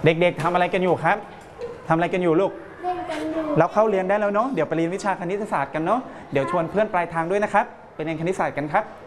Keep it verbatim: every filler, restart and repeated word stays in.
เด็กๆทำอะไรกันอยู่ครับทำอะไรกันอยู่ลูกเล่นกันอยู่เราเข้าเรียนได้แล้วเนาะเดี๋ยวไปเรียนวิชาคณิตศาสตร์กันเนาะเดี๋ยวชวนเพื่อนปลายทางด้วยนะครับไปเรียนคณิตศาสตร์กันครับ